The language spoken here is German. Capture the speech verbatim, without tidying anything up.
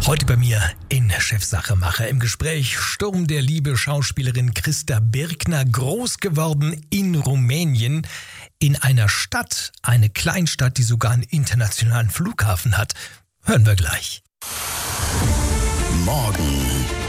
Heute bei mir in Chefsachemacher im Gespräch Sturm der Liebe Schauspielerin Christa Birkner, groß geworden in Rumänien, in einer Stadt, eine Kleinstadt, die sogar einen internationalen Flughafen hat. Hören wir gleich. Morgen